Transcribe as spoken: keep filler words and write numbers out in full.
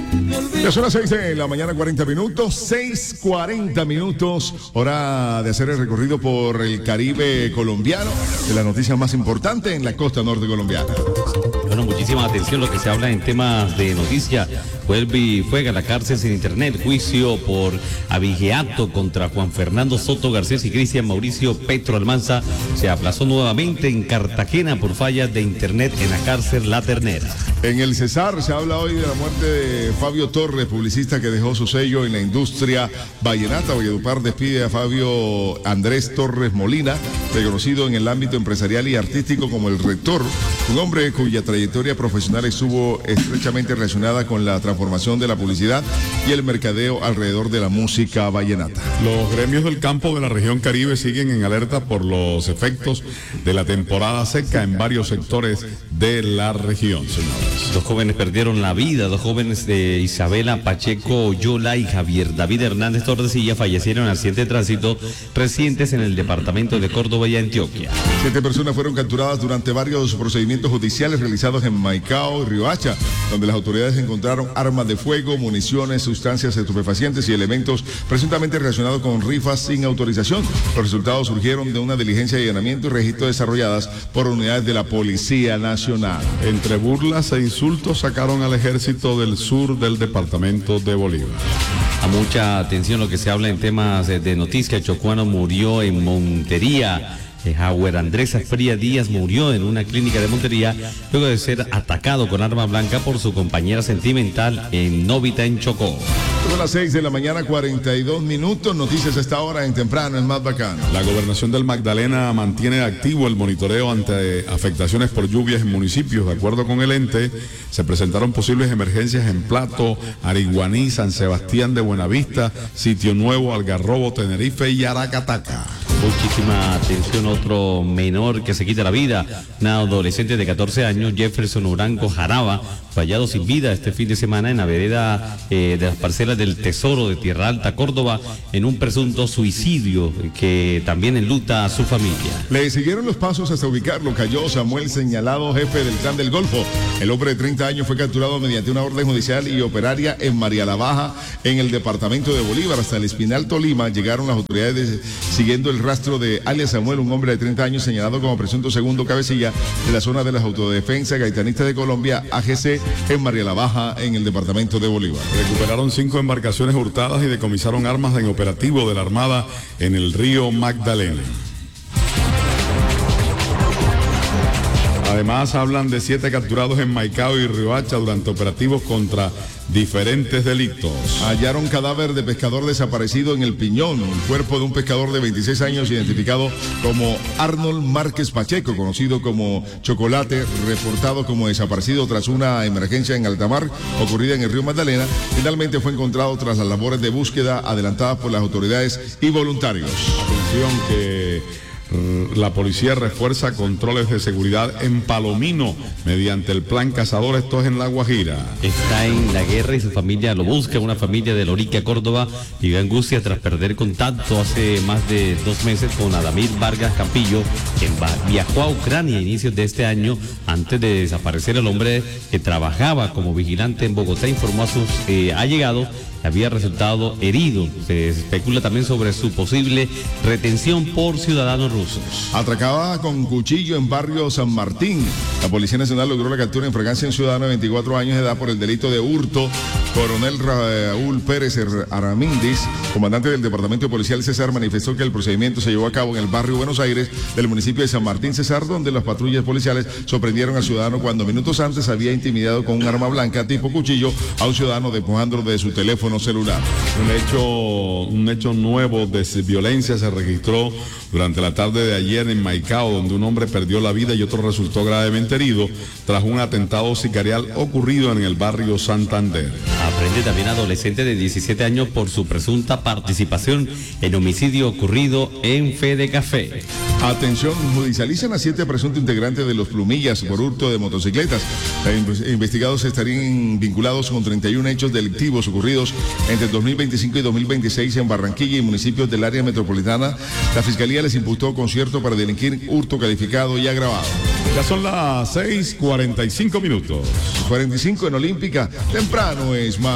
Ya son las seis de la mañana, cuarenta minutos, seis cuarenta minutos, hora de hacer el recorrido por el Caribe colombiano, de la noticia más importante en la costa norte colombiana. Bueno, muchísima atención lo que se habla en temas de noticia. Vuelve y juega a la cárcel sin internet. Juicio por abigeato contra Juan Fernando Soto Garcés y Cristian Mauricio Petro Almanza se aplazó nuevamente en Cartagena por fallas de internet en la cárcel La Ternera. En el Cesar se habla hoy de la muerte de Fabio Torres, publicista que dejó su sello en la industria vallenata. Valledupar despide a Fabio Andrés Torres Molina, reconocido en el ámbito empresarial y artístico como el rector, un hombre cuya trayectoria profesional estuvo estrechamente relacionada con la transformación de la publicidad y el mercadeo alrededor de la música vallenata. Los gremios del campo de la región Caribe siguen en alerta por los efectos de la temporada seca en varios sectores de la región, señores. Dos jóvenes perdieron la vida, dos jóvenes de Isabela Pacheco Yola y Javier David Hernández Torrecilla fallecieron en accidentes de tránsito recientes en el departamento de Córdoba y Antioquia. Siete personas fueron capturadas durante varios procedimientos judiciales realizados en Maicao y Riohacha, donde las autoridades encontraron armas de fuego, municiones, sustancias estupefacientes y elementos presuntamente relacionados con rifas sin autorización. Los resultados surgieron de una diligencia de allanamiento y registro desarrolladas por unidades de la Policía Nacional. Entre burlas e insultos sacaron al ejército del sur del departamento de Bolívar. A mucha atención lo que se habla en temas de, de noticias. Chocuano murió en Montería. Howard Andrés Fría Díaz murió en una clínica de Montería luego de ser atacado con arma blanca por su compañera sentimental en Novita, en Chocó. Son las seis de la mañana, cuarenta y dos minutos. Noticias a esta hora en Temprano, es más bacano. La gobernación del Magdalena mantiene activo el monitoreo ante afectaciones por lluvias en municipios. De acuerdo con el ente, se presentaron posibles emergencias en Plato, Ariguaní, San Sebastián de Buenavista, Sitio Nuevo, Algarrobo, Tenerife y Aracataca. Muchísima atención, otro menor que se quita la vida, una adolescente de catorce años, Jefferson Uranco Jaraba, fallado sin vida este fin de semana en la vereda eh, de las parcelas del Tesoro de Tierra Alta, Córdoba, en un presunto suicidio que también enluta a su familia. Le siguieron los pasos hasta ubicarlo. Cayó Samuel, señalado jefe del Clan del Golfo. El hombre de treinta años fue capturado mediante una orden judicial y operaria en María la Baja, en el departamento de Bolívar. Hasta el Espinal, Tolima, llegaron las autoridades de, siguiendo el rastro de alias Samuel, un hombre de treinta años señalado como presunto segundo cabecilla de la zona de las autodefensas gaitanistas de Colombia, A G C, en María la Baja, en el departamento de Bolívar. Recuperaron cinco embarcaciones hurtadas y decomisaron armas en operativo de la Armada en el río Magdalena. Además, hablan de siete capturados en Maicao y Riohacha durante operativos contra diferentes delitos. Hallaron cadáver de pescador desaparecido en El Piñón, el cuerpo de un pescador de veintiséis años identificado como Arnold Márquez Pacheco, conocido como Chocolate, reportado como desaparecido tras una emergencia en alta mar ocurrida en el río Magdalena. Finalmente fue encontrado tras las labores de búsqueda adelantadas por las autoridades y voluntarios. Atención que la policía refuerza controles de seguridad en Palomino mediante el plan Cazador, esto es en La Guajira. Está en la guerra y su familia lo busca. Una familia de Lorica, Córdoba, vive angustia tras perder contacto hace más de dos meses con Adamir Vargas Campillo, quien viajó a Ucrania a inicios de este año. Antes de desaparecer, el hombre que trabajaba como vigilante en Bogotá informó a sus eh, allegados que había resultado herido. Se especula también sobre su posible retención por ciudadanos rusos. Atracaba con cuchillo en barrio San Martín. La Policía Nacional logró la captura en fragancia de un ciudadano de veinticuatro años de edad por el delito de hurto. Coronel Raúl Pérez Aramindis, comandante del Departamento Policial Cesar, manifestó que el procedimiento se llevó a cabo en el barrio Buenos Aires del municipio de San Martín Cesar, donde las patrullas policiales sorprendieron al ciudadano cuando minutos antes había intimidado con un arma blanca tipo cuchillo a un ciudadano despojándolo de su teléfono celular. Un hecho, un hecho nuevo de violencia se registró durante la tarde de ayer en Maicao, donde un hombre perdió la vida y otro resultó gravemente herido tras un atentado sicarial ocurrido en el barrio Santander. Aprende también adolescente de diecisiete años por su presunta participación en homicidio ocurrido en Fede Café. Atención, judicializan a siete presuntos integrantes de los Plumillas por hurto de motocicletas. Los investigados estarían vinculados con treinta y uno hechos delictivos ocurridos entre dos mil veinticinco y dos mil veintiséis en Barranquilla y municipios del área metropolitana. La Fiscalía les imputó concierto para delinquir hurto calificado y agravado. Ya son las seis cuarenta y cinco minutos. cuarenta y cinco en Olímpica. Temprano es más.